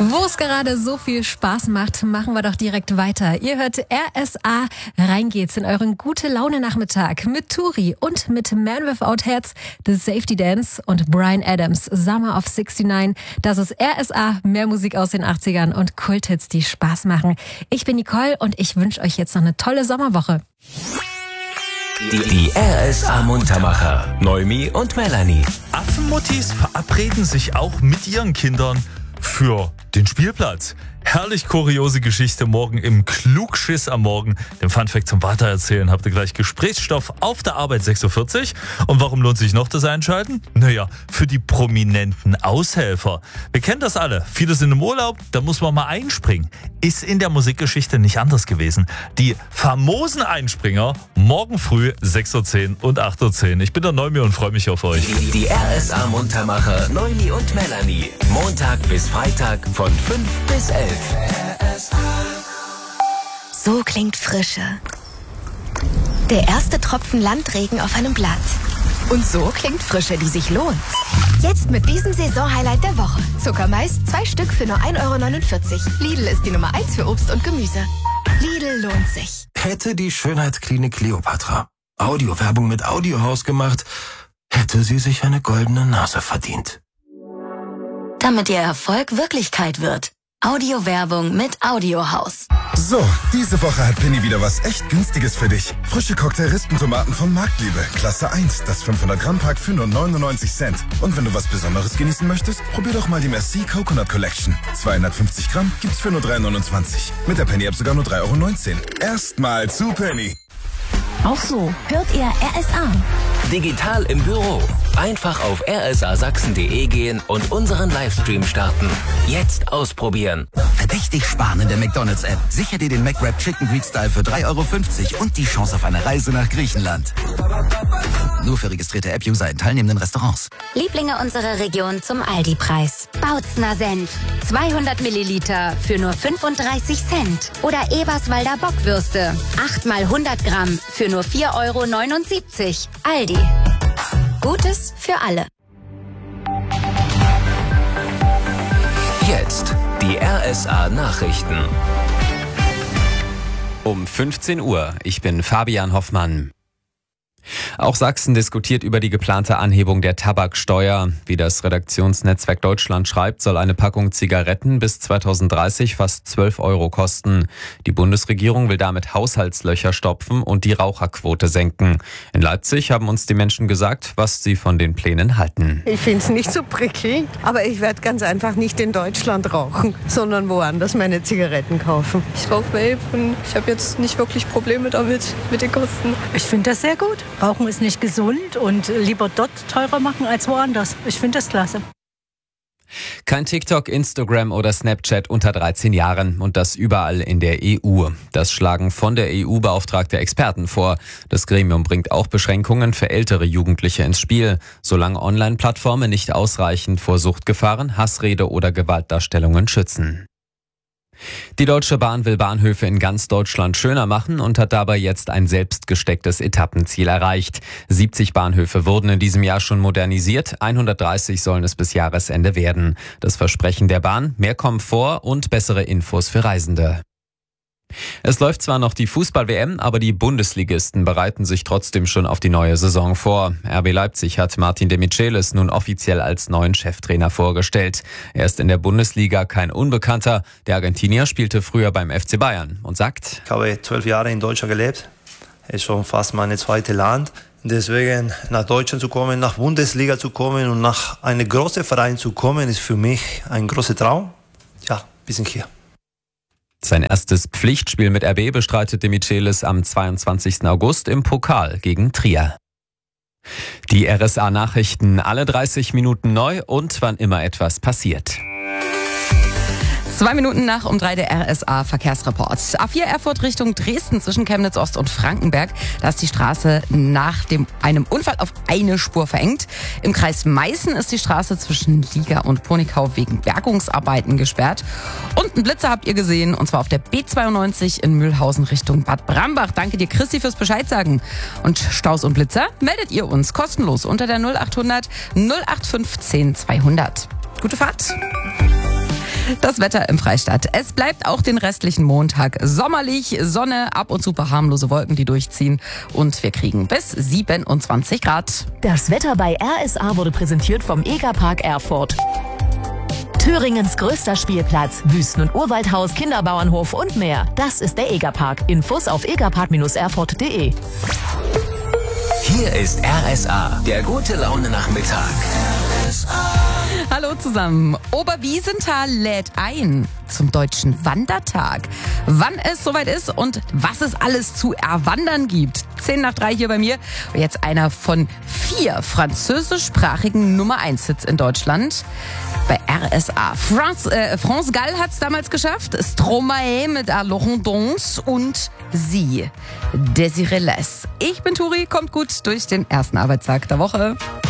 Wo es gerade so viel Spaß macht, machen wir doch direkt weiter. Ihr hört RSA, rein geht's in euren Gute-Laune-Nachmittag mit Turi und mit Man Without Heads, The Safety Dance und Bryan Adams, Summer of 69. Das ist RSA, mehr Musik aus den 80ern und Kulthits, die Spaß machen. Ich bin Nicole und ich wünsche euch jetzt noch eine tolle Sommerwoche. Die RSA-Muntermacher, Noemi und Melanie. Affenmuttis verabreden sich auch mit ihren Kindern für den Spielplatz. Herrlich kuriose Geschichte morgen im Klugschiss am Morgen. Den Funfact zum Weitererzählen habt ihr gleich Gesprächsstoff auf der Arbeit 6.40 Uhr. Und warum lohnt sich noch das Einschalten? Naja, für die prominenten Aushelfer. Wir kennen das alle. Viele sind im Urlaub, da muss man mal einspringen. Ist in der Musikgeschichte nicht anders gewesen. Die famosen Einspringer morgen früh 6.10 Uhr und 8.10 Uhr. Ich bin der Noemi und freue mich auf euch. Die RSA-Muntermacher, Noemi und Melanie. Montag bis Freitag von 5 bis 11. So klingt Frische. Der erste Tropfen Landregen auf einem Blatt. Und so klingt Frische, die sich lohnt. Jetzt mit diesem Saisonhighlight der Woche. Zuckermais, 2 Stück für nur 1,49 €. Lidl ist die Nummer 1 für Obst und Gemüse. Lidl lohnt sich. Hätte die Schönheitsklinik Kleopatra Audiowerbung mit Audiohaus gemacht, hätte sie sich eine goldene Nase verdient. Damit ihr Erfolg Wirklichkeit wird. Audiowerbung mit Audiohaus. So, diese Woche hat Penny wieder was echt Günstiges für dich. Frische Cocktail-Rispentomaten von Marktliebe. Klasse 1, das 500-Gramm-Pack für nur 99 Cent. Und wenn du was Besonderes genießen möchtest, probier doch mal die Merci Coconut Collection. 250 Gramm gibt's für nur 3,29 €. Mit der Penny-App sogar nur 3,19 €. Erstmal zu Penny. Auch so hört ihr RSA. Digital im Büro. Einfach auf rsasachsen.de gehen und unseren Livestream starten. Jetzt ausprobieren. Verdächtig sparen in der McDonald's-App. Sicher dir den McWrap Chicken Greek Style für 3,50 € und die Chance auf eine Reise nach Griechenland. Nur für registrierte App-User in teilnehmenden Restaurants. Lieblinge unserer Region zum Aldi-Preis. Bautzner Senf. 200 Milliliter für nur 35 Cent. Oder Eberswalder Bockwürste. 8 mal 100 Gramm für nur 4,79 €. Aldi. Gutes für alle. Jetzt die RSA-Nachrichten. Um 15 Uhr. Ich bin Fabian Hoffmann. Auch Sachsen diskutiert über die geplante Anhebung der Tabaksteuer. Wie das Redaktionsnetzwerk Deutschland schreibt, soll eine Packung Zigaretten bis 2030 fast 12 € kosten. Die Bundesregierung will damit Haushaltslöcher stopfen und die Raucherquote senken. In Leipzig haben uns die Menschen gesagt, was sie von den Plänen halten. Ich finde es nicht so prickelnd, aber ich werde ganz einfach nicht in Deutschland rauchen, sondern woanders meine Zigaretten kaufen. Ich rauche Vape und ich habe jetzt nicht wirklich Probleme damit, mit den Kosten. Ich finde das sehr gut. Rauchen ist nicht gesund und lieber dort teurer machen als woanders. Ich finde das klasse. Kein TikTok, Instagram oder Snapchat unter 13 Jahren und das überall in der EU. Das schlagen von der EU beauftragte Experten vor. Das Gremium bringt auch Beschränkungen für ältere Jugendliche ins Spiel, solange Online-Plattformen nicht ausreichend vor Suchtgefahren, Hassrede oder Gewaltdarstellungen schützen. Die Deutsche Bahn will Bahnhöfe in ganz Deutschland schöner machen und hat dabei jetzt ein selbst gestecktes Etappenziel erreicht. 70 Bahnhöfe wurden in diesem Jahr schon modernisiert, 130 sollen es bis Jahresende werden. Das Versprechen der Bahn: mehr Komfort und bessere Infos für Reisende. Es läuft zwar noch die Fußball-WM, aber die Bundesligisten bereiten sich trotzdem schon auf die neue Saison vor. RB Leipzig hat Martin de Michelis nun offiziell als neuen Cheftrainer vorgestellt. Er ist in der Bundesliga kein Unbekannter. Der Argentinier spielte früher beim FC Bayern und sagt: Ich habe 12 Jahre in Deutschland gelebt. Es ist schon fast mein zweites Land. Deswegen nach Deutschland zu kommen, nach Bundesliga zu kommen und nach einem großen Verein zu kommen, ist für mich ein großer Traum. Ja, wir sind hier. Sein erstes Pflichtspiel mit RB bestreitet de Michelis am 22. August im Pokal gegen Trier. Die RSA-Nachrichten alle 30 Minuten neu und wann immer etwas passiert. 2 Minuten nach um 3 der RSA-Verkehrsreport. A4 Erfurt Richtung Dresden zwischen Chemnitz Ost und Frankenberg. Da ist die Straße nach einem Unfall auf eine Spur verengt. Im Kreis Meißen ist die Straße zwischen Liga und Ponickau wegen Bergungsarbeiten gesperrt. Und einen Blitzer habt ihr gesehen, und zwar auf der B92 in Mühlhausen Richtung Bad Brambach. Danke dir, Christi, fürs Bescheid sagen. Und Staus und Blitzer meldet ihr uns kostenlos unter der 0800 0815 200. Gute Fahrt! Das Wetter im Freistaat. Es bleibt auch den restlichen Montag sommerlich, Sonne, ab und zu paar harmlose Wolken, die durchziehen. Und wir kriegen bis 27 Grad. Das Wetter bei RSA wurde präsentiert vom Egerpark Erfurt. Thüringens größter Spielplatz, Wüsten- und Urwaldhaus, Kinderbauernhof und mehr. Das ist der Egerpark. Infos auf egerpark-erfurt.de. Hier ist RSA, der gute Laune-Nachmittag. Hallo zusammen. Oberwiesenthal lädt ein zum Deutschen Wandertag. Wann es soweit ist und was es alles zu erwandern gibt. 2:10 hier bei mir. Und jetzt einer von 4 französischsprachigen Nummer-1-Hits in Deutschland. Bei RSA. France Gall hat es damals geschafft. Stromae mit Alors Danse und sie, Désirée Les. Ich bin Turi, kommt gut durch den ersten Arbeitstag der Woche.